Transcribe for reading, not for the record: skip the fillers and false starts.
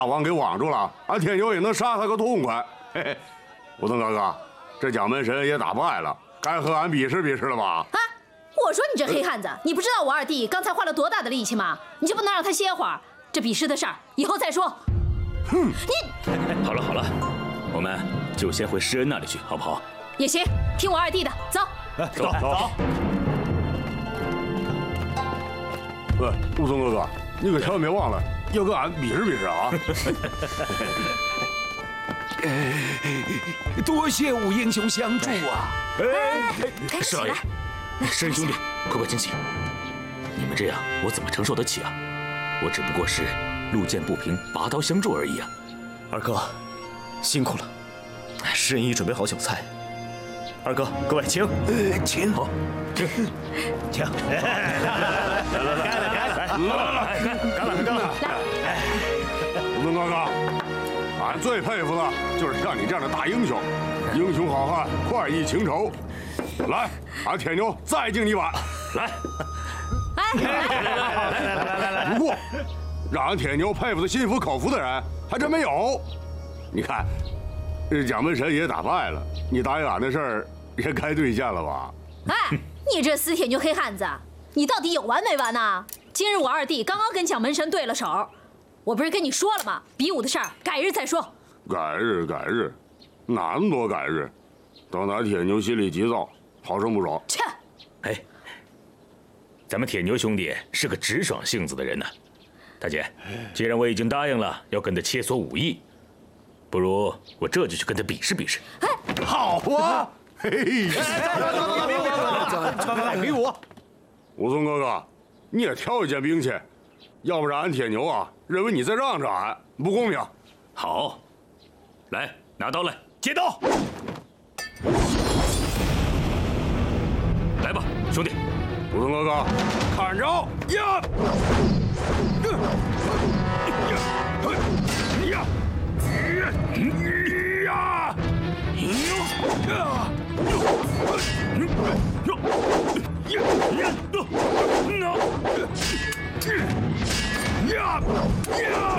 大王给网住了，俺天牛也能杀他个痛快。嘿嘿，武松哥哥，这蒋门神也打败了，该和俺比试比试了吧？ 啊！我说你这黑汉子，你不知道我二弟刚才花了多大的力气吗？你就不能让他歇会儿？这比试的事儿以后再说。 哼！ 你好了好了，我们就先回施恩那里去，好不好？ 也行，听我二弟的，走。 走走。 喂，武松哥哥，你可千万别忘了要跟俺比试比试啊！ 多谢武英雄相助啊！ 施老爷，施恩兄弟，快请起！你们这样，我怎么承受得起啊？我只不过是路见不平，拔刀相助而已啊！ 二哥，辛苦了。施恩已准备好酒菜，二哥，各位请， 请好，请，干了！ 武松哥哥，俺最佩服的就是像你这样的大英雄，英雄好汉，快意情仇。来，俺铁牛再敬你一碗。 来， 来。不过，让俺铁牛佩服的心服口服的人还真没有。你看，蒋门神也打败了，你答应俺的事儿也该兑现了吧？ 哎，你这死铁牛黑汉子，你到底有完没完呐？今日我二弟刚刚跟蒋门神对了手，我不是跟你说了吗？比武的事儿改日再说。 改日，哪那么多改日？等咱铁牛心里急躁，好生不爽。 切！ 哎，咱们铁牛兄弟是个直爽性子的人呢。大姐，既然我已经答应了要跟他切磋武艺，不如我这就去跟他比试比试。 哎， 好啊！嘿， 比武。 武松哥哥，你也挑一件兵器，要不然俺铁牛啊认为你在让着俺，不公平。 好，来，拿刀来，接刀。来吧，兄弟。 武松哥哥，看着呀！呀！